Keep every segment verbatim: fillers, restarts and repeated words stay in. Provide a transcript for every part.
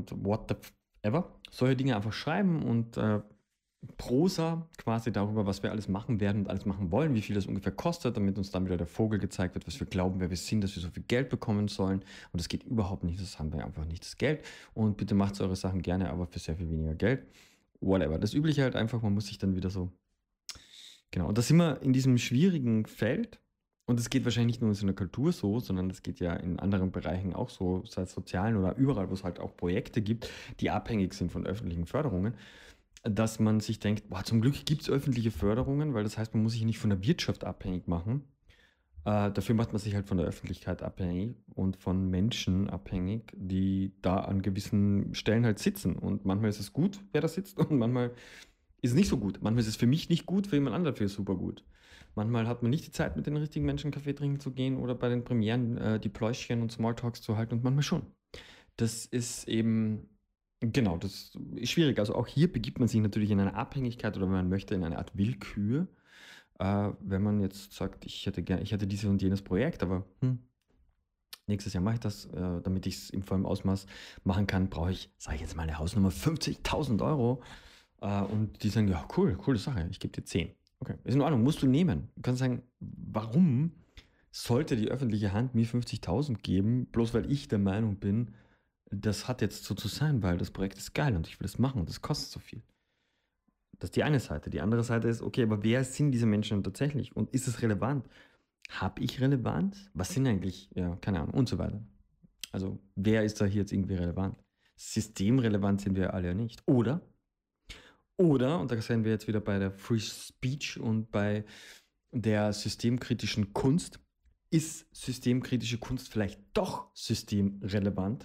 und what the ever. Solche Dinge einfach schreiben und äh, Prosa quasi darüber, was wir alles machen werden und alles machen wollen, wie viel das ungefähr kostet, damit uns dann wieder der Vogel gezeigt wird, was wir glauben, wer wir sind, dass wir so viel Geld bekommen sollen. Und das geht überhaupt nicht, das haben wir einfach nicht, das Geld. Und bitte macht eure Sachen gerne, aber für sehr viel weniger Geld. Whatever. Das Übliche halt einfach, man muss sich dann wieder so. Genau. Und da sind wir in diesem schwierigen Feld. Und es geht wahrscheinlich nicht nur in so einer Kultur so, sondern es geht ja in anderen Bereichen auch so, sei es sozialen oder überall, wo es halt auch Projekte gibt, die abhängig sind von öffentlichen Förderungen, dass man sich denkt, boah, zum Glück gibt es öffentliche Förderungen, weil das heißt, man muss sich nicht von der Wirtschaft abhängig machen. Äh, dafür macht man sich halt von der Öffentlichkeit abhängig und von Menschen abhängig, die da an gewissen Stellen halt sitzen. Und manchmal ist es gut, wer da sitzt, und manchmal ist es nicht so gut. Manchmal ist es für mich nicht gut, für jemand anderen für super gut. Manchmal hat man nicht die Zeit, mit den richtigen Menschen Kaffee trinken zu gehen oder bei den Premieren äh, die Pläuschchen und Smalltalks zu halten und manchmal schon. Das ist eben, genau, das ist schwierig. Also auch hier begibt man sich natürlich in eine Abhängigkeit oder wenn man möchte, in eine Art Willkür. Äh, wenn man jetzt sagt, ich hätte gern, ich hätte dieses und jenes Projekt, aber hm, nächstes Jahr mache ich das, äh, damit ich es im vollen Ausmaß machen kann, brauche ich, sage ich jetzt mal eine Hausnummer, fünfzigtausend Euro. Äh, und die sagen, ja, cool, coole Sache, ich gebe dir zehn. Okay, ist in Ordnung, musst du nehmen. Du kannst sagen, warum sollte die öffentliche Hand mir fünfzigtausend geben, bloß weil ich der Meinung bin, das hat jetzt so zu sein, weil das Projekt ist geil und ich will das machen und das kostet so viel. Das ist die eine Seite. Die andere Seite ist, okay, aber wer sind diese Menschen tatsächlich? Und ist es relevant? Habe ich Relevanz? Was sind eigentlich, ja, keine Ahnung, und so weiter. Also, wer ist da hier jetzt irgendwie relevant? Systemrelevant sind wir alle ja nicht. Oder, oder, und da sind wir jetzt wieder bei der Free Speech und bei der systemkritischen Kunst, ist systemkritische Kunst vielleicht doch systemrelevant?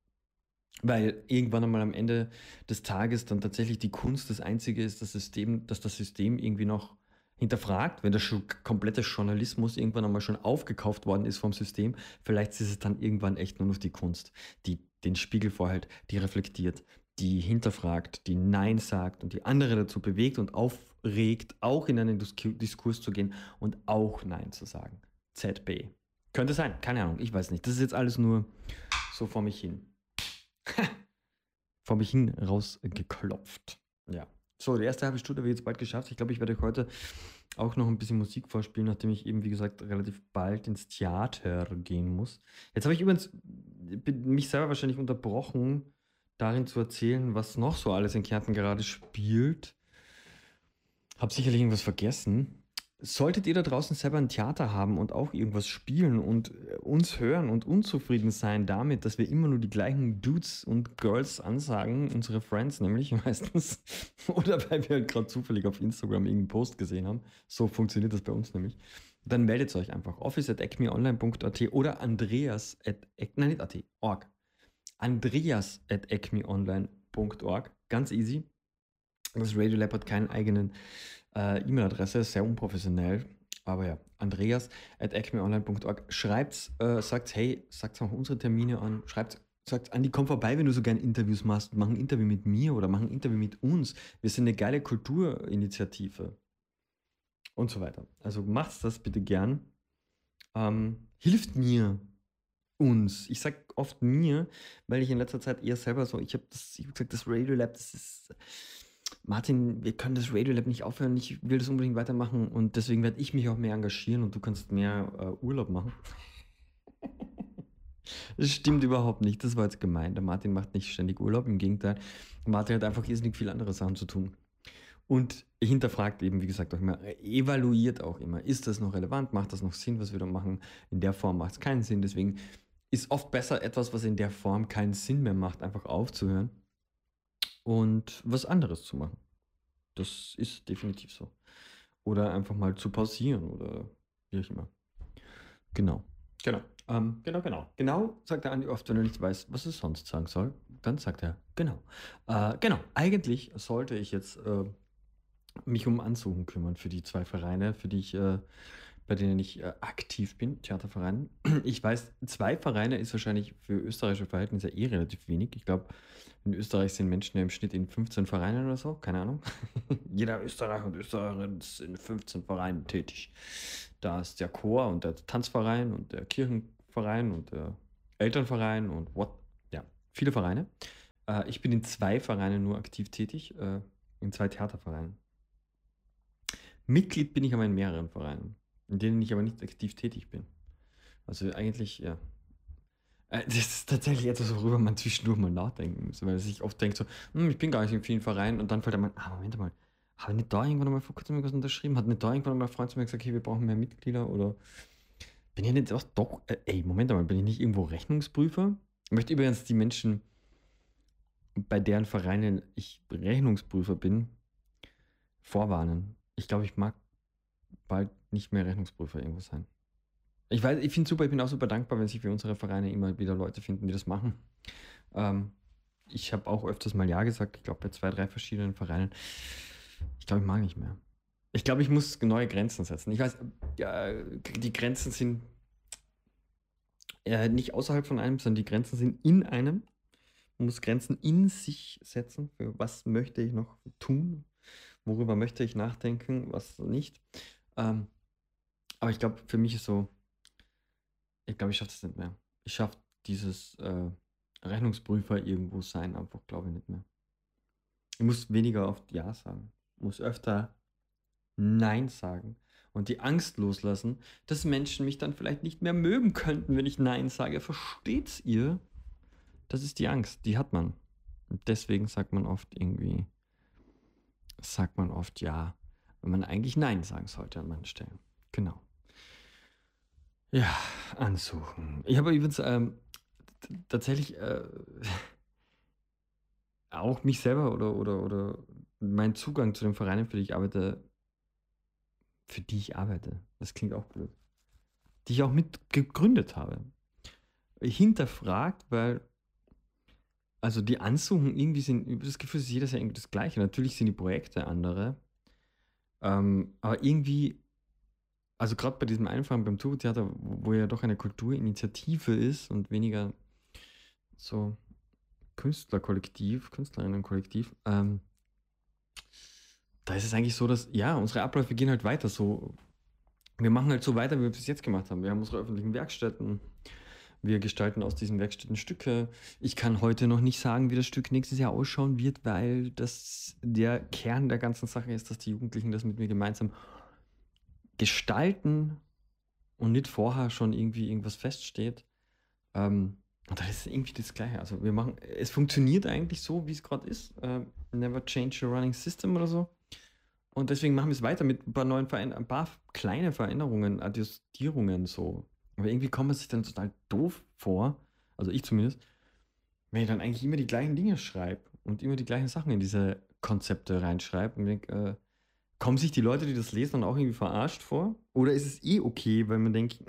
Weil irgendwann einmal am Ende des Tages dann tatsächlich die Kunst das Einzige ist, das System, dass das System irgendwie noch hinterfragt, wenn der scho- komplette Journalismus irgendwann einmal schon aufgekauft worden ist vom System, vielleicht ist es dann irgendwann echt nur noch die Kunst, die den Spiegel vorhält, die reflektiert, die hinterfragt, die Nein sagt und die andere dazu bewegt und aufregt, auch in einen Disku- Diskurs zu gehen und auch Nein zu sagen. Z B. Könnte sein, keine Ahnung, ich weiß nicht. Das ist jetzt alles nur so vor mich hin vor mich hin rausgeklopft. Ja. So, die erste halbe Stunde habe ich jetzt bald geschafft. Ich glaube, ich werde euch heute auch noch ein bisschen Musik vorspielen, nachdem ich eben, wie gesagt, relativ bald ins Theater gehen muss. Jetzt habe ich übrigens mich selber wahrscheinlich unterbrochen, darin zu erzählen, was noch so alles in Kärnten gerade spielt. Hab sicherlich irgendwas vergessen. Solltet ihr da draußen selber ein Theater haben und auch irgendwas spielen und äh, uns hören und unzufrieden sein damit, dass wir immer nur die gleichen Dudes und Girls ansagen, unsere Friends nämlich meistens, oder weil wir halt gerade zufällig auf Instagram irgendeinen Post gesehen haben, so funktioniert das bei uns nämlich, dann meldet euch einfach office at acmeonline punkt at oder andreas at, nein nicht at, org, andreas at acmeonline punkt org, ganz easy. Das Radiolab hat keinen eigenen äh, E-Mail-Adresse, ist sehr unprofessionell. Aber ja, andreas at acmeonline punkt org. Schreibt, äh, sagt, hey, sagt auch unsere Termine an. Schreibt, sagt, Andi, komm vorbei, wenn du so gerne Interviews machst. Mach ein Interview mit mir oder mach ein Interview mit uns. Wir sind eine geile Kulturinitiative. Und so weiter. Also macht das bitte gern. Ähm, hilft mir, uns. Ich sag oft mir, weil ich in letzter Zeit eher selber so, ich habe das, ich hab gesagt, das Radiolab, das ist. Martin, wir können das Radiolab nicht aufhören, ich will das unbedingt weitermachen und deswegen werde ich mich auch mehr engagieren und du kannst mehr äh, Urlaub machen. Das stimmt überhaupt nicht, das war jetzt gemein. Der Martin macht nicht ständig Urlaub, im Gegenteil. Martin hat einfach irrsinnig viele andere Sachen zu tun. Und hinterfragt eben, wie gesagt, auch immer, evaluiert auch immer, ist das noch relevant, macht das noch Sinn, was wir da machen? In der Form macht es keinen Sinn, deswegen ist oft besser, etwas, was in der Form keinen Sinn mehr macht, einfach aufzuhören und was anderes zu machen. Das ist definitiv so. Oder einfach mal zu pausieren oder wie auch immer. Genau. Genau. Ähm, genau, genau. Genau, sagt der Andi oft, wenn er nicht weiß, was er sonst sagen soll. Dann sagt er, genau. Äh, genau. Eigentlich sollte ich jetzt äh, mich um Ansuchen kümmern für die zwei Vereine, für die ich, äh, bei denen ich äh, aktiv bin, Theatervereinen. Ich weiß, zwei Vereine ist wahrscheinlich für österreichische Verhältnisse eh relativ wenig. Ich glaube, in Österreich sind Menschen ja im Schnitt in fünfzehn Vereinen oder so, keine Ahnung. Jeder Österreicher und Österreicherin ist in fünfzehn Vereinen tätig. Da ist der Chor und der Tanzverein und der Kirchenverein und der Elternverein und what, ja, viele Vereine. Äh, ich bin in zwei Vereinen nur aktiv tätig, äh, in zwei Theatervereinen. Mitglied bin ich aber in mehreren Vereinen, in denen ich aber nicht aktiv tätig bin. Also eigentlich, ja. Äh, Das ist tatsächlich etwas, worüber man zwischendurch mal nachdenken muss, weil man sich oft denkt so, hm, ich bin gar nicht in vielen Vereinen und dann fällt einem, ah, Moment mal, habe ich nicht da irgendwann mal vor kurzem irgendwas unterschrieben? Hat nicht da irgendwann mal ein Freund zu mir gesagt, hey, wir brauchen mehr Mitglieder? Oder bin ich nicht auch doch, äh, ey, Moment mal, bin ich nicht irgendwo Rechnungsprüfer? Ich möchte übrigens die Menschen, bei deren Vereinen ich Rechnungsprüfer bin, vorwarnen. Ich glaube, ich mag bald nicht mehr Rechnungsprüfer irgendwo sein. Ich weiß, ich finde es super, ich bin auch super dankbar, wenn sich für unsere Vereine immer wieder Leute finden, die das machen. Ähm, ich habe auch öfters mal Ja gesagt, ich glaube bei zwei, drei verschiedenen Vereinen. Ich glaube, ich mag nicht mehr. Ich glaube, ich muss neue Grenzen setzen. Ich weiß, ja, die Grenzen sind äh, nicht außerhalb von einem, sondern die Grenzen sind in einem. Man muss Grenzen in sich setzen. Für was möchte ich noch tun? Worüber möchte ich nachdenken? Was nicht? Ähm, aber ich glaube, für mich ist so, ich glaube, ich schaffe das nicht mehr. Ich schaffe dieses äh, Rechnungsprüfer irgendwo sein einfach, glaube ich, nicht mehr. Ich muss weniger oft Ja sagen. Ich muss öfter Nein sagen und die Angst loslassen, dass Menschen mich dann vielleicht nicht mehr mögen könnten, wenn ich Nein sage. Versteht's ihr? Das ist die Angst, die hat man. Und deswegen sagt man oft irgendwie, sagt man oft Ja, wenn man eigentlich Nein sagen sollte an manchen Stellen. Genau. Ja, ansuchen. Ich habe übrigens ähm, t- tatsächlich äh, auch mich selber oder, oder, oder meinen Zugang zu den Vereinen, für die ich arbeite, für die ich arbeite. Das klingt auch blöd. Die ich auch mit gegründet habe. Hinterfragt, weil, also die Ansuchen irgendwie sind, über das Gefühl, ist jedes Jahr irgendwie das Gleiche. Natürlich sind die Projekte andere, ähm, aber irgendwie, also gerade bei diesem Einfahren beim Turbotheater, wo wo ja doch eine Kulturinitiative ist und weniger so Künstlerkollektiv, Künstlerinnenkollektiv, ähm, da ist es eigentlich so, dass, ja, unsere Abläufe gehen halt weiter so. Wir machen halt so weiter, wie wir bis jetzt gemacht haben. Wir haben unsere öffentlichen Werkstätten. Wir gestalten aus diesen Werkstätten Stücke. Ich kann heute noch nicht sagen, wie das Stück nächstes Jahr ausschauen wird, weil das der Kern der ganzen Sache ist, dass die Jugendlichen das mit mir gemeinsam gestalten und nicht vorher schon irgendwie irgendwas feststeht. Ähm, und das ist irgendwie das Gleiche. Also wir machen, es funktioniert eigentlich so, wie es gerade ist. Ähm, never change a running system oder so. Und deswegen machen wir es weiter mit ein paar neuen Veränderungen, ein paar kleine Veränderungen, Adjustierungen so. Aber irgendwie kommt man sich dann total doof vor, also ich zumindest, wenn ich dann eigentlich immer die gleichen Dinge schreibe und immer die gleichen Sachen in diese Konzepte reinschreibe und denke, äh, kommen sich die Leute, die das lesen, dann auch irgendwie verarscht vor? Oder ist es eh okay, weil man denkt,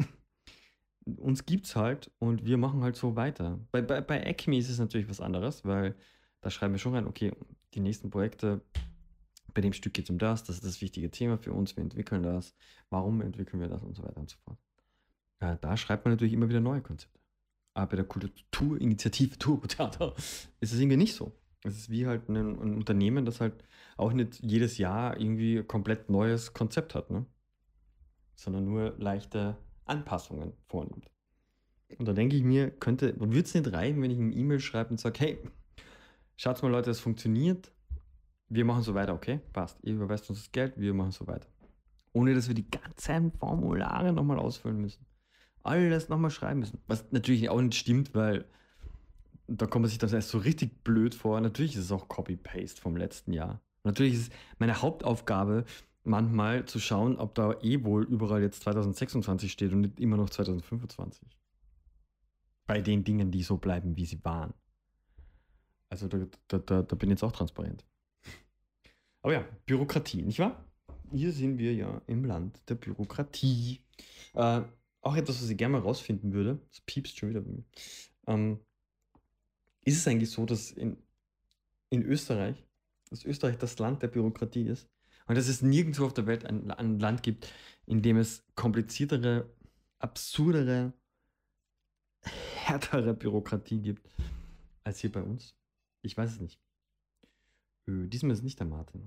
uns gibt's halt und wir machen halt so weiter. Bei, bei, bei Acme ist es natürlich was anderes, weil da schreiben wir schon rein, okay, die nächsten Projekte, bei dem Stück geht es um das, das ist das wichtige Thema für uns, wir entwickeln das, warum entwickeln wir das und so weiter und so fort. Ja, da schreibt man natürlich immer wieder neue Konzepte. Aber bei der Kulturinitiative Turbotheater ist es irgendwie nicht so. Es ist wie halt ein, ein Unternehmen, das halt auch nicht jedes Jahr irgendwie komplett neues Konzept hat, ne? Sondern nur leichte Anpassungen vornimmt. Und da denke ich mir, könnte, würde es nicht reichen, wenn ich eine E-Mail schreibe und sage, hey, schaut mal Leute, es funktioniert, wir machen so weiter, okay? Passt. Ihr überweist uns das Geld, wir machen so weiter. Ohne dass wir die ganzen Formulare nochmal ausfüllen müssen. Alles nochmal schreiben müssen. Was natürlich auch nicht stimmt, weil da kommt man sich das erst so richtig blöd vor. Natürlich ist es auch Copy-Paste vom letzten Jahr. Natürlich ist es meine Hauptaufgabe, manchmal zu schauen, ob da eh wohl überall jetzt zwanzig sechsundzwanzig steht und nicht immer noch zwanzig fünfundzwanzig. Bei den Dingen, die so bleiben, wie sie waren. Also da, da, da, da bin ich jetzt auch transparent. Aber ja, Bürokratie, nicht wahr? Hier sind wir ja im Land der Bürokratie. Äh, auch etwas, was ich gerne mal rausfinden würde, das piepst schon wieder bei mir. Ähm, ist es eigentlich so, dass in, in Österreich, dass Österreich das Land der Bürokratie ist und dass es nirgendwo auf der Welt ein, ein Land gibt, in dem es kompliziertere, absurdere, härtere Bürokratie gibt als hier bei uns? Ich weiß es nicht. Ö, diesmal ist es nicht der Martin.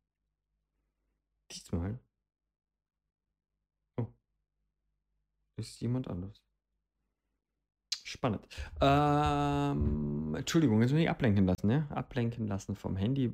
Diesmal, oh, ist jemand anders. Spannend. Ähm, Entschuldigung, jetzt muss ich ablenken lassen, ne? Ablenken lassen vom Handy.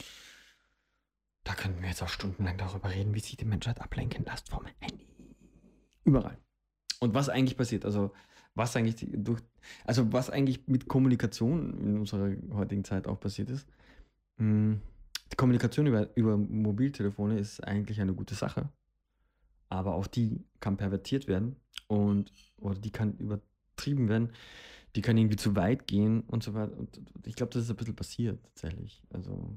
Da könnten wir jetzt auch stundenlang darüber reden, wie sich die Menschheit ablenken lässt vom Handy. Überall. Und was eigentlich passiert, also was eigentlich die, durch, also was eigentlich mit Kommunikation in unserer heutigen Zeit auch passiert ist. mh, Die Kommunikation über, über Mobiltelefone ist eigentlich eine gute Sache, aber auch die kann pervertiert werden und oder die kann übertrieben werden, die kann irgendwie zu weit gehen und so weiter. Und ich glaube, das ist ein bisschen passiert tatsächlich. Also,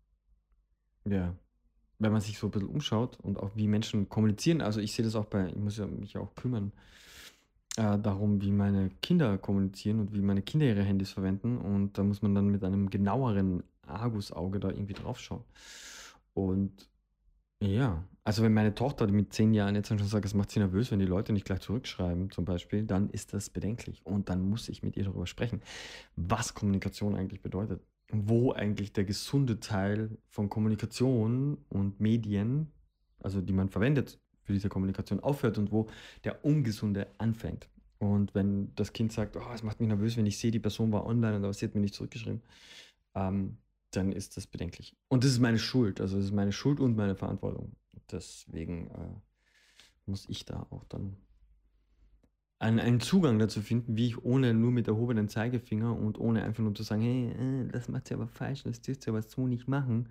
ja, wenn man sich so ein bisschen umschaut und auch wie Menschen kommunizieren, also ich sehe das auch bei, ich muss ja mich ja auch kümmern äh, darum, wie meine Kinder kommunizieren und wie meine Kinder ihre Handys verwenden. Und da muss man dann mit einem genaueren Argusauge da irgendwie drauf schauen. Und ja, also wenn meine Tochter mit zehn Jahren jetzt schon sagt, es macht sie nervös, wenn die Leute nicht gleich zurückschreiben, zum Beispiel, dann ist das bedenklich. Und dann muss ich mit ihr darüber sprechen, was Kommunikation eigentlich bedeutet. Wo eigentlich der gesunde Teil von Kommunikation und Medien, also die man verwendet für diese Kommunikation, aufhört und wo der ungesunde anfängt. Und wenn das Kind sagt, oh, es macht mich nervös, wenn ich sehe, die Person war online, aber sie hat mir nicht zurückgeschrieben, ähm, dann ist das bedenklich. Und das ist meine Schuld. Also das ist meine Schuld und meine Verantwortung. Deswegen äh, muss ich da auch dann einen, einen Zugang dazu finden, wie ich ohne nur mit erhobenen Zeigefinger und ohne einfach nur zu sagen, hey, äh, das macht sie aber falsch, das dürft ihr aber so nicht machen,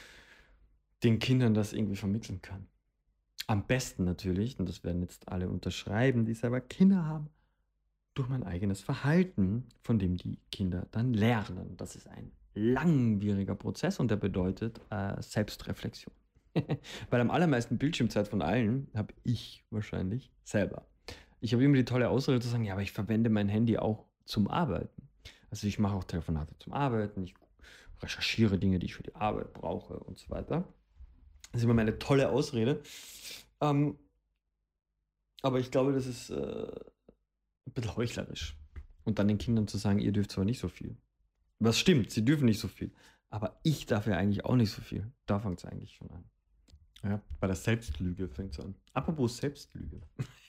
den Kindern das irgendwie vermitteln kann. Am besten natürlich, und das werden jetzt alle unterschreiben, die selber Kinder haben, durch mein eigenes Verhalten, von dem die Kinder dann lernen. Das ist ein langwieriger Prozess und der bedeutet äh, Selbstreflexion. Weil am allermeisten Bildschirmzeit von allen habe ich wahrscheinlich selber. Ich habe immer die tolle Ausrede zu sagen, ja, aber ich verwende mein Handy auch zum Arbeiten. Also ich mache auch Telefonate zum Arbeiten, ich recherchiere Dinge, die ich für die Arbeit brauche und so weiter. Das ist immer meine tolle Ausrede. Ähm, aber ich glaube, das ist äh, ein bisschen heuchlerisch. Und dann den Kindern zu sagen, ihr dürft zwar nicht so viel. Was stimmt, sie dürfen nicht so viel. Aber ich darf ja eigentlich auch nicht so viel. Da fängt es eigentlich schon an. Ja, bei der Selbstlüge fängt es an. Apropos Selbstlüge.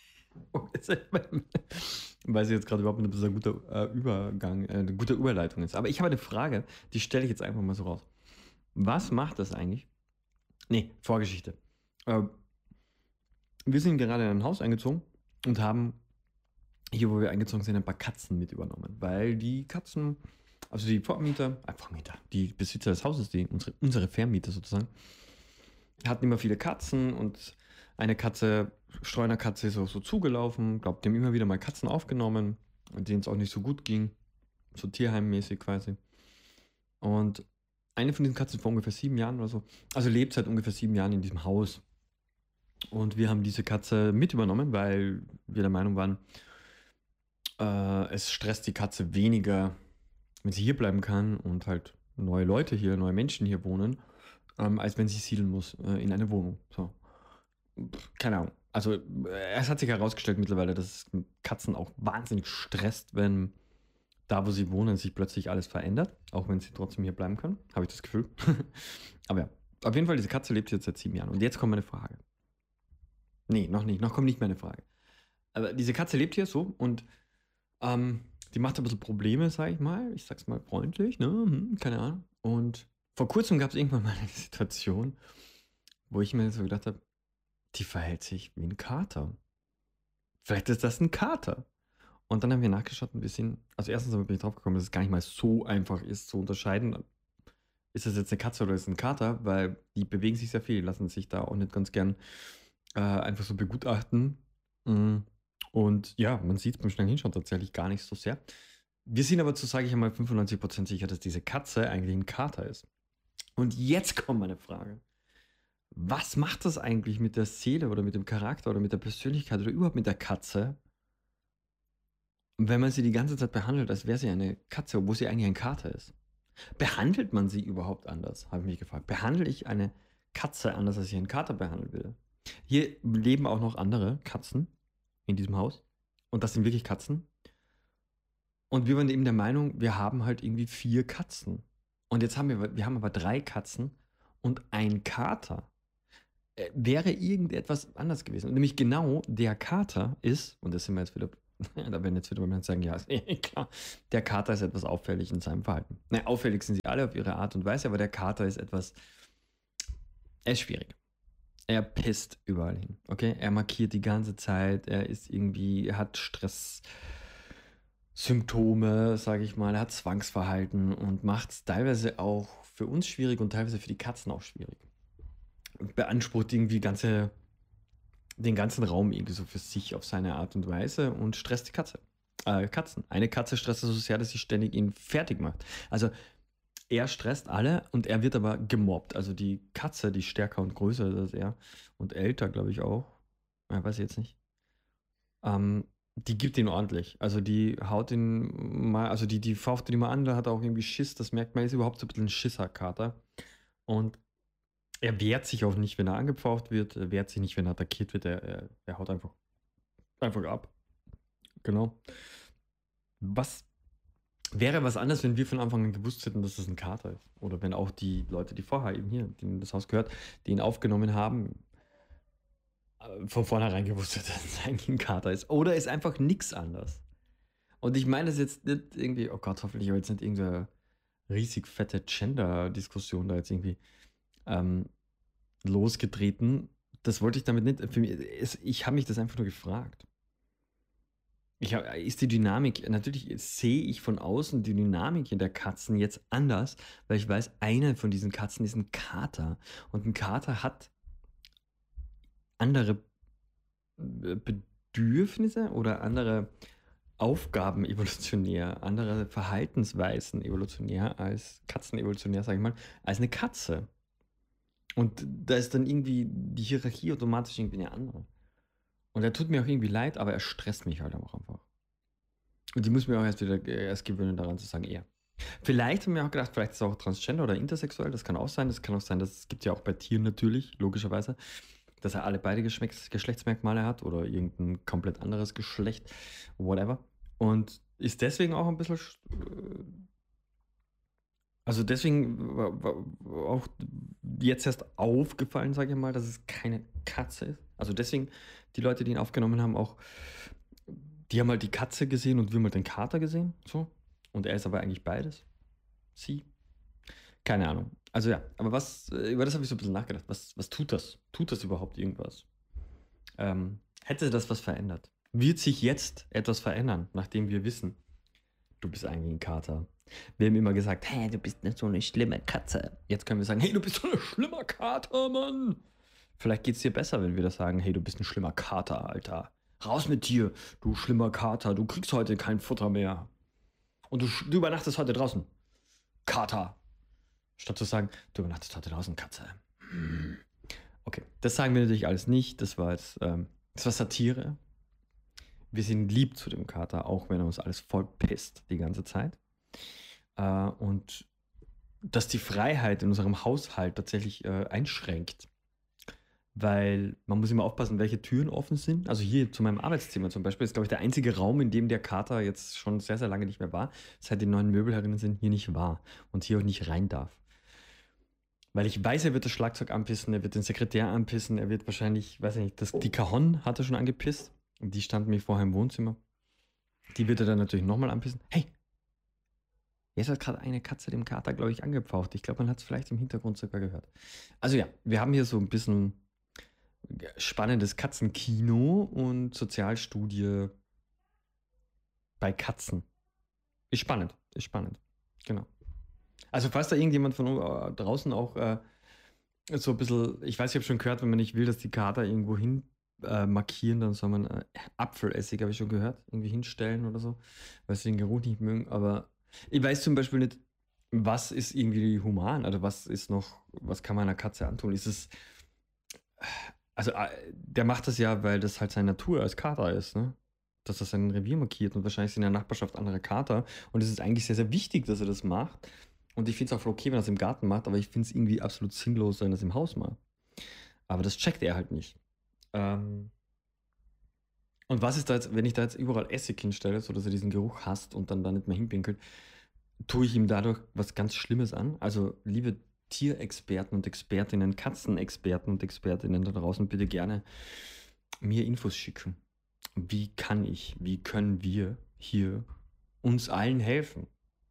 Weiß ich jetzt gerade überhaupt nicht, ob das ein guter äh, Übergang, äh, eine gute Überleitung ist. Aber ich habe eine Frage, die stelle ich jetzt einfach mal so raus. Was macht das eigentlich? Nee, Vorgeschichte. Äh, Wir sind gerade in ein Haus eingezogen und haben hier, wo wir eingezogen sind, ein paar Katzen mit übernommen. Weil die Katzen, also die Vormieter, äh, Vormieter, die Besitzer des Hauses, die, unsere, unsere Vermieter sozusagen, hatten immer viele Katzen und eine Katze, Streunerkatze, ist auch so zugelaufen. Glaubt, die haben immer wieder mal Katzen aufgenommen, denen es auch nicht so gut ging. So tierheimmäßig quasi. Und eine von diesen Katzen vor ungefähr sieben Jahren oder so, also lebt seit ungefähr sieben Jahren in diesem Haus. Und wir haben diese Katze mit übernommen, weil wir der Meinung waren, äh, es stresst die Katze weniger, wenn sie hier bleiben kann und halt neue Leute hier, neue Menschen hier wohnen, ähm, als wenn sie siedeln muss äh, in eine Wohnung. So. Pff, keine Ahnung. Also äh, es hat sich herausgestellt mittlerweile, dass es Katzen auch wahnsinnig stresst, wenn da, wo sie wohnen, sich plötzlich alles verändert, auch wenn sie trotzdem hier bleiben können, habe ich das Gefühl. Aber ja, auf jeden Fall, diese Katze lebt jetzt seit sieben Jahren. Und jetzt kommt meine Frage. Nee, noch nicht, noch kommt nicht meine Frage. Aber diese Katze lebt hier so und ähm, die macht ein bisschen Probleme, sag ich mal. Ich sag's mal freundlich, ne? Hm, keine Ahnung. Und vor kurzem gab es irgendwann mal eine Situation, wo ich mir so gedacht habe, die verhält sich wie ein Kater. Vielleicht ist das ein Kater. Und dann haben wir nachgeschaut und wir sehen, also erstens bin ich drauf gekommen, dass es gar nicht mal so einfach ist zu unterscheiden, ist das jetzt eine Katze oder ist es ein Kater, weil die bewegen sich sehr viel, die lassen sich da auch nicht ganz gern äh, einfach so begutachten. Mm. Und ja, man sieht beim schnellen Hinschauen tatsächlich gar nicht so sehr. Wir sind aber zu, sage ich einmal, fünfundneunzig Prozent sicher, dass diese Katze eigentlich ein Kater ist. Und jetzt kommt meine Frage. Was macht das eigentlich mit der Seele oder mit dem Charakter oder mit der Persönlichkeit oder überhaupt mit der Katze, wenn man sie die ganze Zeit behandelt, als wäre sie eine Katze, obwohl sie eigentlich ein Kater ist? Behandelt man sie überhaupt anders, habe ich mich gefragt. Behandle ich eine Katze anders, als ich einen Kater behandeln würde? Hier leben auch noch andere Katzen in diesem Haus. Und das sind wirklich Katzen. Und wir waren eben der Meinung, wir haben halt irgendwie vier Katzen. Und jetzt haben wir, wir haben aber drei Katzen und ein Kater. Äh, wäre irgendetwas anders gewesen. Und nämlich genau der Kater ist, und das sind wir jetzt wieder Da werden jetzt wieder Menschen sagen, ja, ist eh klar, der Kater ist etwas auffällig in seinem Verhalten. Na, auffällig sind sie alle auf ihre Art und Weise, aber der Kater ist etwas, er ist schwierig. Er pisst überall hin, okay? Er markiert die ganze Zeit, er ist irgendwie, er hat Stresssymptome, sage ich mal, er hat Zwangsverhalten und macht es teilweise auch für uns schwierig und teilweise für die Katzen auch schwierig. Beansprucht irgendwie ganze, den ganzen Raum irgendwie so für sich auf seine Art und Weise und stresst die Katze. Äh, Katzen. Eine Katze stresst er so sehr, dass sie ständig ihn fertig macht. Also er stresst alle und er wird aber gemobbt. Also die Katze, die stärker und größer ist als er und älter, glaube ich auch. Ja, weiß ich jetzt nicht. Ähm, Die gibt ihn ordentlich. Also die haut ihn mal, also die, die faucht ihn immer an, da hat er auch irgendwie Schiss. Das merkt man, er ist überhaupt so ein bisschen ein Schisserkater. Und er wehrt sich auch nicht, wenn er angepfaucht wird. Er wehrt sich nicht, wenn er attackiert wird. Er, er, er haut einfach, einfach ab. Genau. Was wäre was anderes, wenn wir von Anfang an gewusst hätten, dass das ein Kater ist? Oder wenn auch die Leute, die vorher eben hier, denen das Haus gehört, die ihn aufgenommen haben, äh, von vornherein gewusst hätten, dass es eigentlich ein Kater ist. Oder ist einfach nichts anders. Und ich meine das jetzt nicht irgendwie, oh Gott, hoffentlich aber jetzt nicht irgendeine riesig fette Gender-Diskussion da jetzt irgendwie ähm, losgetreten. Das wollte ich damit nicht. Für mich, es, ich habe mich das einfach nur gefragt. Ich hab, ist die Dynamik, natürlich sehe ich von außen die Dynamik in der Katzen jetzt anders, weil ich weiß, eine von diesen Katzen ist ein Kater. Und ein Kater hat andere äh, Bedürfnisse oder andere Aufgaben evolutionär, andere Verhaltensweisen evolutionär als Katzen evolutionär, sage ich mal, als eine Katze. Und da ist dann irgendwie die Hierarchie automatisch irgendwie eine andere. Und er tut mir auch irgendwie leid, aber er stresst mich halt auch einfach. Und ich muss mir auch erst wieder äh, erst gewöhnen, daran zu sagen, er. Vielleicht haben wir auch gedacht, vielleicht ist er auch transgender oder intersexuell, das kann auch sein. Das kann auch sein, das gibt ja auch bei Tieren natürlich, logischerweise, dass er alle beide Geschmecks Geschlechtsmerkmale hat oder irgendein komplett anderes Geschlecht, whatever. Und ist deswegen auch ein bisschen, äh, also deswegen war, war auch jetzt erst aufgefallen, sage ich mal, dass es keine Katze ist. Also deswegen, die Leute, die ihn aufgenommen haben, auch, die haben halt die Katze gesehen und wir haben halt den Kater gesehen. So. Und er ist aber eigentlich beides. Sie. Keine Ahnung. Also ja, aber was, äh, über das habe ich so ein bisschen nachgedacht. Was, was tut das? Tut das überhaupt irgendwas? Ähm, hätte das was verändert? Wird sich jetzt etwas verändern, nachdem wir wissen, du bist eigentlich ein Kater? Wir haben immer gesagt, hey, du bist nicht so eine schlimme Katze. Jetzt können wir sagen, hey, du bist so ein schlimmer Kater, Mann. Vielleicht geht es dir besser, wenn wir das sagen, hey, du bist ein schlimmer Kater, Alter. Raus mit dir, du schlimmer Kater. Du kriegst heute kein Futter mehr. Und du, du übernachtest heute draußen. Kater. Statt zu sagen, du übernachtest heute draußen, Katze. Hm. Okay, das sagen wir natürlich alles nicht. Das war jetzt, ähm, das war Satire. Wir sind lieb zu dem Kater, auch wenn er uns alles voll pisst die ganze Zeit. Äh, und dass die Freiheit in unserem Haushalt tatsächlich äh, einschränkt. Weil man muss immer aufpassen, welche Türen offen sind. Also hier zu meinem Arbeitszimmer zum Beispiel ist, glaube ich, der einzige Raum, in dem der Kater jetzt schon sehr, sehr lange nicht mehr war, seit die neuen Möbel herinnen sind, hier nicht war und hier auch nicht rein darf. Weil ich weiß, er wird das Schlagzeug anpissen, er wird den Sekretär anpissen, er wird wahrscheinlich, weiß ich nicht, das, die Cajon hat er schon angepisst. Und die stand mir vorher im Wohnzimmer. Die wird er dann natürlich nochmal anpissen. Hey, jetzt hat gerade eine Katze dem Kater, glaube ich, angepfaucht. Ich glaube, man hat es vielleicht im Hintergrund sogar gehört. Also ja, wir haben hier so ein bisschen spannendes Katzenkino und Sozialstudie bei Katzen. Ist spannend, ist spannend. Genau. Also falls da irgendjemand von äh, draußen auch äh, so ein bisschen, ich weiß, ich habe schon gehört, wenn man nicht will, dass die Kater irgendwo hin äh, markieren, dann soll man äh, Apfelessig, habe ich schon gehört, irgendwie hinstellen oder so, weil sie den Geruch nicht mögen. Aber ich weiß zum Beispiel nicht, was ist irgendwie human, also was ist noch, was kann man einer Katze antun? Ist es, also äh, der macht das ja, weil das halt seine Natur als Kater ist, ne? Dass er sein Revier markiert und wahrscheinlich sind in der Nachbarschaft andere Kater und es ist eigentlich sehr, sehr wichtig, dass er das macht. Und ich finde es auch voll okay, wenn er es im Garten macht, aber ich finde es irgendwie absolut sinnlos, wenn er es im Haus macht. Aber das checkt er halt nicht. Ähm, und was ist da jetzt, wenn ich da jetzt überall Essig hinstelle, sodass er diesen Geruch hasst und dann da nicht mehr hinpinkelt, tue ich ihm dadurch was ganz Schlimmes an? Also, liebe Tierexperten und Expertinnen, Katzenexperten und Expertinnen da draußen, bitte gerne mir Infos schicken. wie kann ich, wie können wir hier uns allen helfen?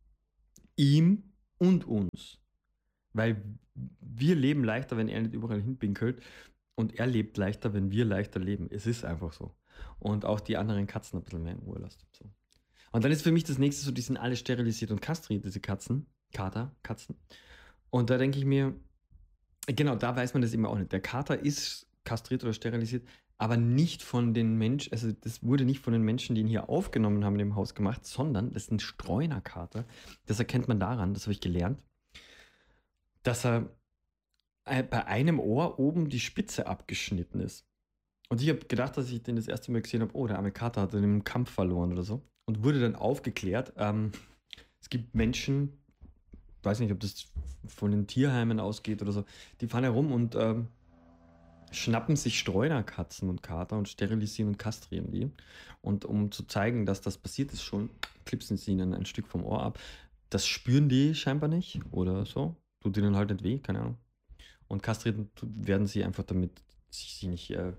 Ihm und uns. Weil wir leben leichter, wenn er nicht überall hinpinkelt und er lebt leichter, wenn wir leichter leben. Es ist einfach so. Und auch die anderen Katzen ein bisschen mehr in Ruhe lasst. So. Und dann ist für mich das nächste so, die sind alle sterilisiert und kastriert, diese Katzen. Kater, Katzen. Und da denke ich mir, genau, da weiß man das immer auch nicht. Der Kater ist kastriert oder sterilisiert, aber nicht von den Menschen, also das wurde nicht von den Menschen, die ihn hier aufgenommen haben, in dem Haus gemacht, sondern das ist ein Streunerkater. Das erkennt man daran, das habe ich gelernt, dass er äh, bei einem Ohr oben die Spitze abgeschnitten ist. Und ich habe gedacht, dass ich den das erste Mal gesehen habe, oh, der arme Kater hat in einem Kampf verloren oder so. Und wurde dann aufgeklärt, ähm, es gibt Menschen, weiß nicht, ob das von den Tierheimen ausgeht oder so, die fahren herum und ähm, schnappen sich Streunerkatzen und Kater und sterilisieren und kastrieren die. Und um zu zeigen, dass das passiert ist schon, klipsen sie ihnen ein Stück vom Ohr ab. Das spüren die scheinbar nicht oder so. Tut ihnen halt nicht weh, keine Ahnung. Und kastriert werden sie einfach, damit sie nicht äh,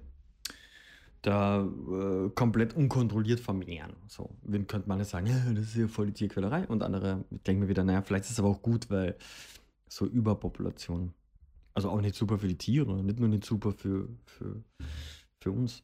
da äh, komplett unkontrolliert vermehren. So, wen könnte man jetzt sagen, ja, das ist ja voll die Tierquälerei. Und andere denken mir wieder, naja, vielleicht ist es aber auch gut, weil so Überpopulation, also auch nicht super für die Tiere, nicht nur nicht super für, für, für uns.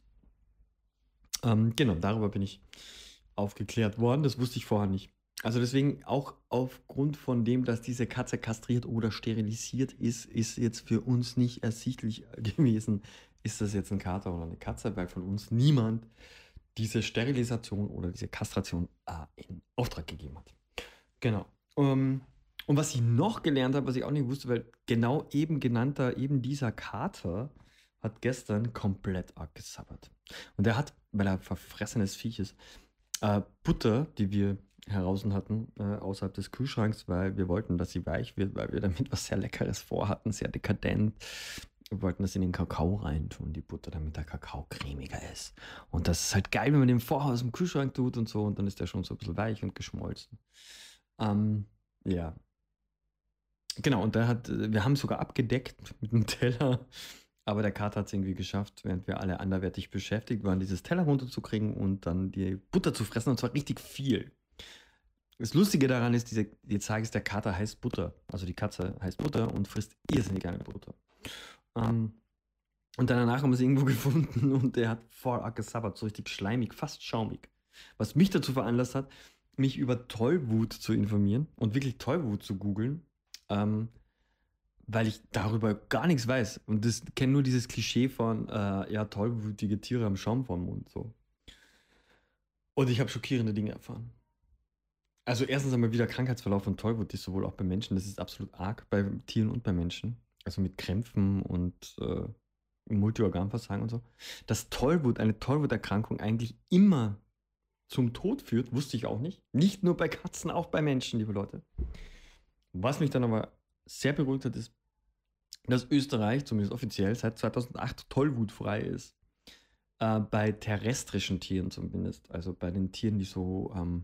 Ähm, genau, darüber bin ich aufgeklärt worden. Das wusste ich vorher nicht. Also deswegen auch aufgrund von dem, dass diese Katze kastriert oder sterilisiert ist, ist jetzt für uns nicht ersichtlich gewesen, ist das jetzt ein Kater oder eine Katze, weil von uns niemand diese Sterilisation oder diese Kastration äh, in Auftrag gegeben hat. Genau. Ähm, und was ich noch gelernt habe, was ich auch nicht wusste, weil genau eben genannter, eben dieser Kater hat gestern komplett abgesabbert. Und der hat, weil er verfressenes Viech ist, äh, Butter, die wir heraus hatten, äh, außerhalb des Kühlschranks, weil wir wollten, dass sie weich wird, weil wir damit was sehr Leckeres vorhatten, sehr dekadent. Wir wollten das in den Kakao reintun, die Butter, damit der Kakao cremiger ist. Und das ist halt geil, wenn man den vorher aus dem Kühlschrank tut und so, und dann ist der schon so ein bisschen weich und geschmolzen. Ähm, ja. Genau, und da hat, wir haben sogar abgedeckt mit einem Teller, aber der Kater hat es irgendwie geschafft, während wir alle anderweitig beschäftigt waren, dieses Teller runterzukriegen und dann die Butter zu fressen, und zwar richtig viel. Das Lustige daran ist, diese, jetzt sage ich, der Kater heißt Butter. Also die Katze heißt Butter und frisst irrsinnig gerne Butter. Ähm, und dann danach haben wir sie irgendwo gefunden und der hat voll arg gesabbert, so richtig schleimig, fast schaumig. Was mich dazu veranlasst hat, mich über Tollwut zu informieren und wirklich Tollwut zu googeln, ähm, weil ich darüber gar nichts weiß. Und das kenne nur dieses Klischee von, äh, ja, tollwütige Tiere haben Schaum vorm Mund. So. Und ich habe schockierende Dinge erfahren. Also erstens einmal wieder Krankheitsverlauf von Tollwut ist sowohl auch bei Menschen, das ist absolut arg bei Tieren und bei Menschen. Also mit Krämpfen und äh, Multiorganversagen und so. Dass Tollwut, eine Tollwuterkrankung eigentlich immer zum Tod führt, wusste ich auch nicht. Nicht nur bei Katzen, auch bei Menschen, liebe Leute. Was mich dann aber sehr beruhigt hat, ist, dass Österreich, zumindest offiziell, seit zweitausendacht tollwutfrei ist. Äh, bei terrestrischen Tieren zumindest. Also bei den Tieren, die so ähm,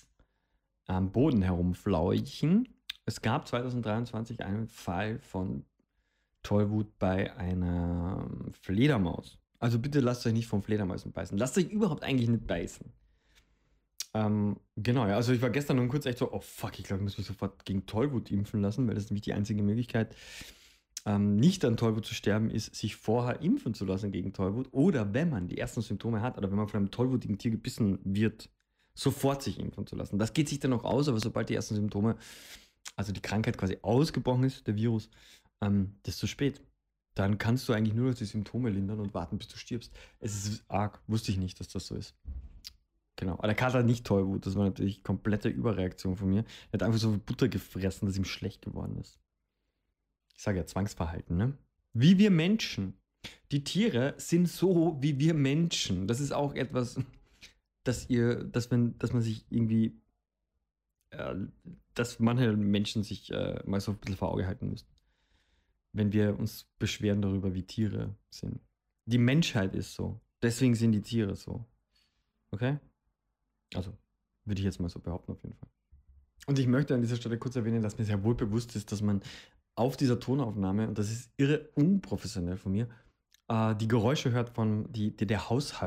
am Boden herumflauchen. Es gab zweitausenddreiundzwanzig einen Fall von Tollwut bei einer Fledermaus. Also bitte lasst euch nicht von Fledermäusen beißen. Lasst euch überhaupt eigentlich nicht beißen. Ähm, genau, ja, also ich war gestern nur kurz echt so, oh fuck, ich glaube, ich muss mich sofort gegen Tollwut impfen lassen, weil das ist nämlich die einzige Möglichkeit, ähm, nicht an Tollwut zu sterben, ist, sich vorher impfen zu lassen gegen Tollwut. Oder wenn man die ersten Symptome hat oder wenn man von einem tollwutigen Tier gebissen wird, sofort sich impfen zu lassen. Das geht sich dann noch aus, aber sobald die ersten Symptome, also die Krankheit quasi ausgebrochen ist, der Virus, ähm, das ist zu spät. Dann kannst du eigentlich nur noch die Symptome lindern und warten, bis du stirbst. Es ist arg, wusste ich nicht, dass das so ist. Genau, aber der Kater hat nicht Tollwut, das war natürlich komplette Überreaktion von mir. Er hat einfach so viel Butter gefressen, dass ihm schlecht geworden ist. Ich sage ja Zwangsverhalten, ne? Wie wir Menschen. Die Tiere sind so wie wir Menschen. Das ist auch etwas, dass ihr, dass man, dass man sich irgendwie, äh, dass manche Menschen sich äh, mal so ein bisschen vor Auge halten müssen. Wenn wir uns beschweren darüber, wie Tiere sind. Die Menschheit ist so. Deswegen sind die Tiere so. Okay? Also, würde ich jetzt mal so behaupten, auf jeden Fall. Und ich möchte an dieser Stelle kurz erwähnen, dass mir sehr wohl bewusst ist, dass man auf dieser Tonaufnahme, und das ist irre unprofessionell von mir, äh, die Geräusche hört von, die, die der Haushalt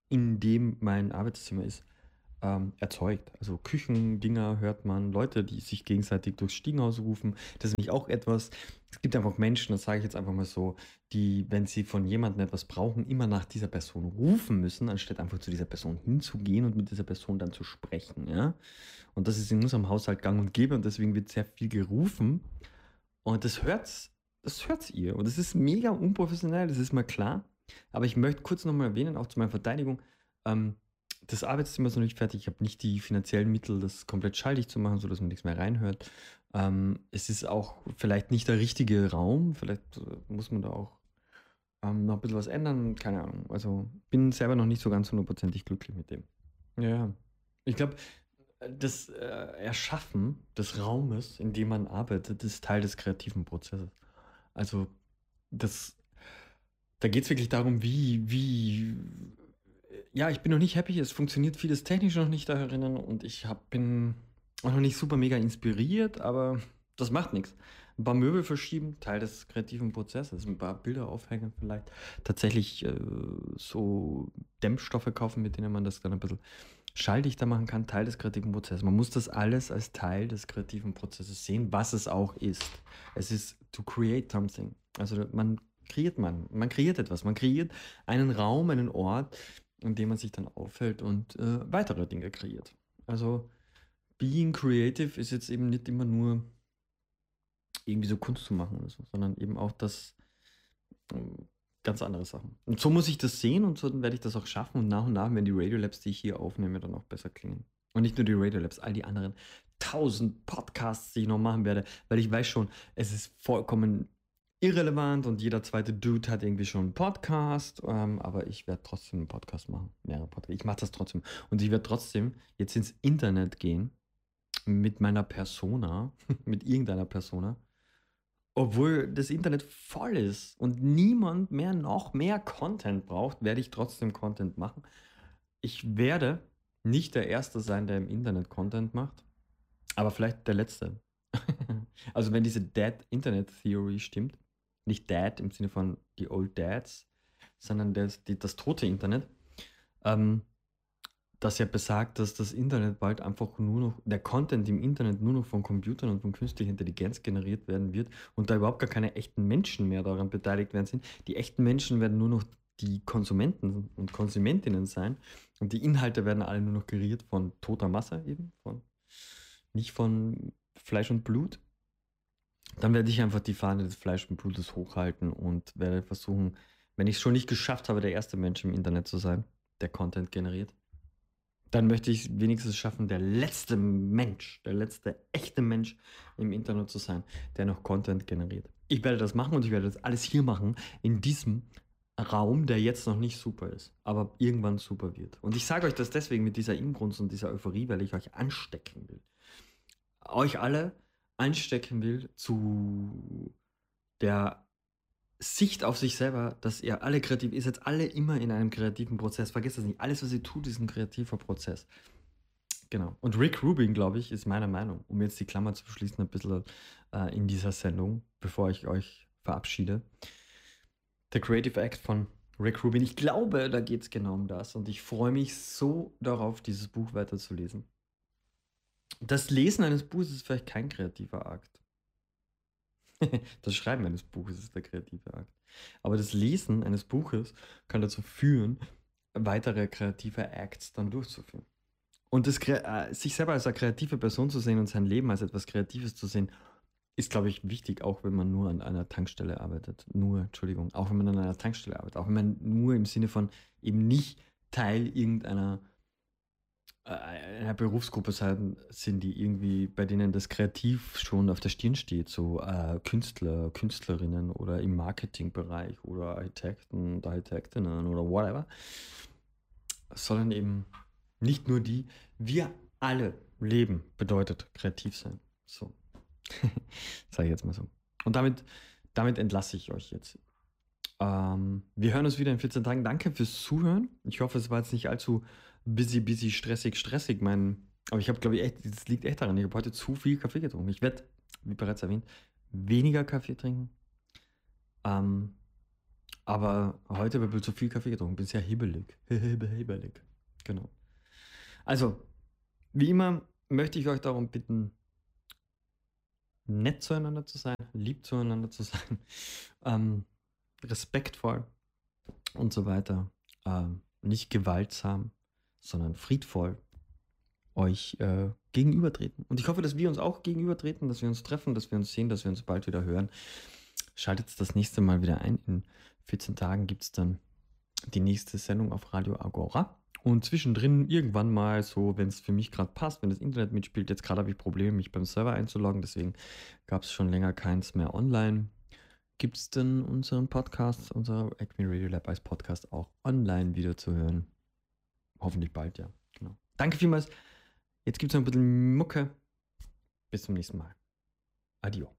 in dem mein Arbeitszimmer ist, ähm, erzeugt. Also Küchendinger hört man, Leute, die sich gegenseitig durchs Stiegenhaus rufen. Das ist nämlich auch etwas. Es gibt einfach Menschen, das sage ich jetzt einfach mal so, die, wenn sie von jemandem etwas brauchen, immer nach dieser Person rufen müssen, anstatt einfach zu dieser Person hinzugehen und mit dieser Person dann zu sprechen. Ja? Und das ist in unserem Haushalt gang und gäbe und deswegen wird sehr viel gerufen. Und das hört's, das hört's ihr. Und das ist mega unprofessionell, das ist mal klar. Aber ich möchte kurz nochmal erwähnen, auch zu meiner Verteidigung, ähm, das Arbeitszimmer ist noch nicht fertig. Ich habe nicht die finanziellen Mittel, das komplett schalldicht zu machen, sodass man nichts mehr reinhört. Ähm, es ist auch vielleicht nicht der richtige Raum. Vielleicht äh, muss man da auch ähm, noch ein bisschen was ändern. Keine Ahnung. Also bin selber noch nicht so ganz hundertprozentig glücklich mit dem. Ja, ja. Ich glaube, das äh, Erschaffen des Raumes, in dem man arbeitet, ist Teil des kreativen Prozesses. Also das, da geht es wirklich darum, wie, wie, ja, ich bin noch nicht happy, es funktioniert vieles technisch noch nicht darin und ich hab, bin auch noch nicht super mega inspiriert, aber das macht nichts. Ein paar Möbel verschieben, Teil des kreativen Prozesses, ein paar Bilder aufhängen vielleicht, tatsächlich äh, so Dämmstoffe kaufen, mit denen man das dann ein bisschen schalldichter machen kann, Teil des kreativen Prozesses. Man muss das alles als Teil des kreativen Prozesses sehen, was es auch ist. Es ist to create something. Also man kreiert man, man kreiert etwas, man kreiert einen Raum, einen Ort, in dem man sich dann aufhält und äh, weitere Dinge kreiert. Also being creative ist jetzt eben nicht immer nur irgendwie so Kunst zu machen oder so, sondern eben auch das ähm, ganz andere Sachen. Und so muss ich das sehen und so werde ich das auch schaffen und nach und nach werden die Radiolabs, die ich hier aufnehme, dann auch besser klingen. Und nicht nur die Radiolabs, all die anderen tausend Podcasts, die ich noch machen werde, weil ich weiß schon, es ist vollkommen irrelevant und jeder zweite Dude hat irgendwie schon einen Podcast, ähm, aber ich werde trotzdem einen Podcast machen, mehrere Podcasts. Ich mache das trotzdem und ich werde trotzdem jetzt ins Internet gehen mit meiner Persona, mit irgendeiner Persona, obwohl das Internet voll ist und niemand mehr noch mehr Content braucht, werde ich trotzdem Content machen. Ich werde nicht der Erste sein, der im Internet Content macht, aber vielleicht der Letzte. Also wenn diese Dead Internet Theory stimmt, nicht Dead im Sinne von die Old Dads, sondern das, die, das tote Internet, ähm, das ja besagt, dass das Internet bald einfach nur noch, der Content im Internet nur noch von Computern und von künstlicher Intelligenz generiert werden wird und da überhaupt gar keine echten Menschen mehr daran beteiligt werden sind. Die echten Menschen werden nur noch die Konsumenten und Konsumentinnen sein und die Inhalte werden alle nur noch kreiert von toter Masse eben, von, nicht von Fleisch und Blut. Dann werde ich einfach die Fahne des Fleisch und Blutes hochhalten und werde versuchen, wenn ich es schon nicht geschafft habe, der erste Mensch im Internet zu sein, der Content generiert, dann möchte ich wenigstens schaffen, der letzte Mensch, der letzte echte Mensch im Internet zu sein, der noch Content generiert. Ich werde das machen und ich werde das alles hier machen, in diesem Raum, der jetzt noch nicht super ist, aber irgendwann super wird. Und ich sage euch das deswegen mit dieser Inbrunst und dieser Euphorie, weil ich euch anstecken will. Euch alle anstecken will zu der Sicht auf sich selber, dass ihr alle kreativ, ihr seid alle immer in einem kreativen Prozess. Vergesst das nicht. Alles, was ihr tut, ist ein kreativer Prozess. Genau. Und Rick Rubin, glaube ich, ist meiner Meinung, um jetzt die Klammer zu schließen, ein bisschen äh, in dieser Sendung, bevor ich euch verabschiede. The Creative Act von Rick Rubin. Ich glaube, da geht es genau um das. Und ich freue mich so darauf, dieses Buch weiterzulesen. Das Lesen eines Buches ist vielleicht kein kreativer Akt. Das Schreiben eines Buches ist der kreative Akt. Aber das Lesen eines Buches kann dazu führen, weitere kreative Acts dann durchzuführen. Und das, äh, sich selber als eine kreative Person zu sehen und sein Leben als etwas Kreatives zu sehen, ist, glaube ich, wichtig, auch wenn man nur an einer Tankstelle arbeitet. Nur, Entschuldigung, auch wenn man an einer Tankstelle arbeitet. Auch wenn man nur im Sinne von eben nicht Teil irgendeiner äh, einer Berufsgruppe sein, sind, die irgendwie, bei denen das Kreativ schon auf der Stirn steht, so äh, Künstler, Künstlerinnen oder im Marketingbereich oder Architekten und Architektinnen oder whatever, sondern eben nicht nur die, wir alle leben bedeutet kreativ sein. So, sage ich jetzt mal so. Und damit, damit entlasse ich euch jetzt. Ähm, wir hören uns wieder in vierzehn Tagen. Danke fürs Zuhören. Ich hoffe, es war jetzt nicht allzu busy, busy, stressig, stressig. Mein, aber ich habe, glaube ich, echt, das liegt echt daran. Ich habe heute zu viel Kaffee getrunken. Ich werde, wie bereits erwähnt, weniger Kaffee trinken. Ähm, Aber heute habe ich zu viel Kaffee getrunken, bin sehr hibbelig. Hibbelig. Genau. Also, wie immer möchte ich euch darum bitten, nett zueinander zu sein, lieb zueinander zu sein, ähm, respektvoll und so weiter. Ähm, nicht gewaltsam, sondern friedvoll euch äh, gegenübertreten. Und ich hoffe, dass wir uns auch gegenübertreten, dass wir uns treffen, dass wir uns sehen, dass wir uns bald wieder hören. Schaltet das nächste Mal wieder ein. In vierzehn Tagen gibt es dann die nächste Sendung auf Radio Agora. Und zwischendrin irgendwann mal so, wenn es für mich gerade passt, wenn das Internet mitspielt. Jetzt gerade habe ich Probleme, mich beim Server einzuloggen, deswegen gab es schon länger keins mehr online. Gibt es denn unseren Podcast, unser Acme Radio Lab als Podcast auch online wieder zu hören? Hoffentlich bald, ja. Genau. Danke vielmals. Jetzt gibt es noch ein bisschen Mucke. Bis zum nächsten Mal. Adio.